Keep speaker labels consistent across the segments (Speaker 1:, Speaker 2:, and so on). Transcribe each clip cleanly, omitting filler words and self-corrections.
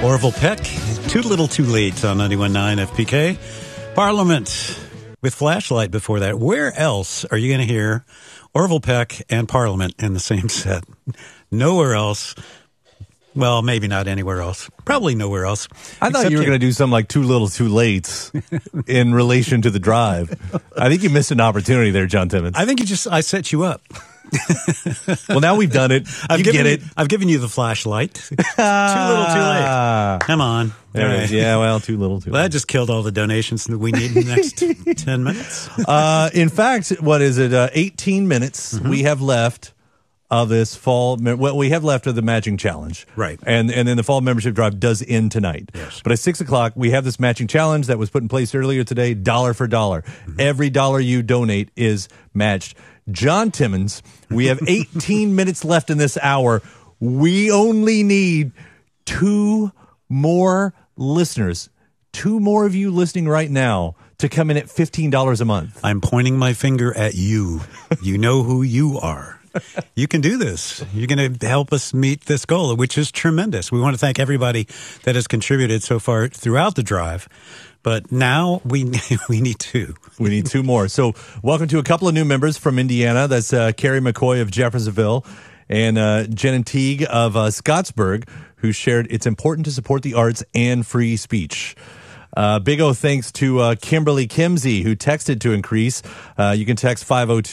Speaker 1: Orville Peck, Too Little Too Late on 91.9 FPK. Parliament with Flashlight before that. Where else are you going to hear Orville Peck and Parliament in the same set? Nowhere else. Well, maybe not anywhere else. Probably nowhere else.
Speaker 2: I thought you were going to do something like Too Little Too Late in relation to the drive. I think you missed an opportunity there, John Timmons.
Speaker 1: I think I set you up.
Speaker 2: Well, now we've done it. Get it.
Speaker 1: I've given you the flashlight. Too little, too late. Come on.
Speaker 2: There it is. Yeah, well, too little, too late.
Speaker 1: Well, that just killed all the donations that we need in the next 10 minutes.
Speaker 2: In fact, what is it? 18 minutes we have left of this fall. What we have left of the matching challenge.
Speaker 1: Right.
Speaker 2: And then the fall membership drive does end tonight.
Speaker 1: Yes.
Speaker 2: But at 6 o'clock, we have this matching challenge that was put in place earlier today, dollar for dollar. Every dollar you donate is matched. John Timmons, we have 18 minutes left in this hour. We only need 2 more listeners, 2 more of you listening right now to come in at $15 a month.
Speaker 1: I'm pointing my finger at you. You know who you are. You can do this. You're going to help us meet this goal, which is tremendous. We want to thank everybody that has contributed so far throughout the drive. But now we need 2.
Speaker 2: We need 2 more. So welcome to a couple of new members from Indiana. That's Carrie McCoy of Jeffersonville and Jen and Teague of Scottsburg, who shared it's important to support the arts and free speech. Big O thanks to Kimberly Kimsey, who texted to increase. You can text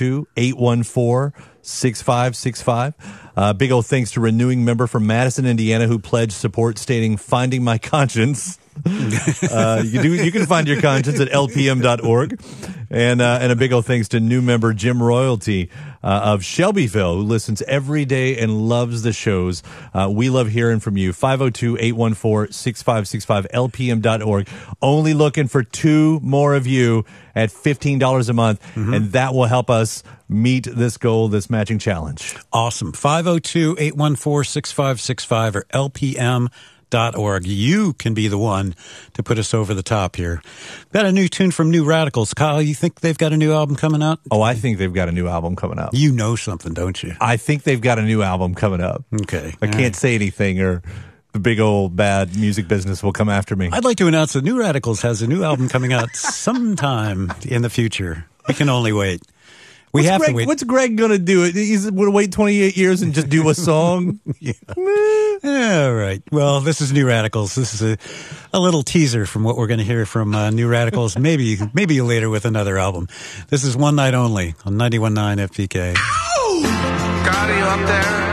Speaker 2: 502-814-6565. Big O thanks to renewing member from Madison, Indiana, who pledged support stating, finding my conscience. You can find your conscience at lpm.org. And a big old thanks to new member Jim Royalty of Shelbyville, who listens every day and loves the shows. We love hearing from you. 502-814-6565, lpm.org. Only looking for 2 more of you at $15 a month, and that will help us meet this goal, this matching challenge.
Speaker 1: Awesome. 502-814-6565 or lpm.org. You can be the one to put us over the top here. Got a new tune from New Radicals. Kyle, you think they've got a new album coming out?
Speaker 2: Oh, I think they've got a new album coming up.
Speaker 1: You know something, don't you?
Speaker 2: I think they've got a new album coming up.
Speaker 1: Okay.
Speaker 2: I can't say anything or the big old bad music business will come after me.
Speaker 1: I'd like to announce that New Radicals has a new album coming out sometime in the future. We can only wait. We have to wait.
Speaker 2: What's Greg going to do? He's going to wait 28 years and just do a song?
Speaker 1: Yeah. All right. Well, this is New Radicals. This is a little teaser from what we're going to hear from New Radicals. Maybe later with another album. This is One Night Only on 91.9 FPK.
Speaker 3: Got you up there.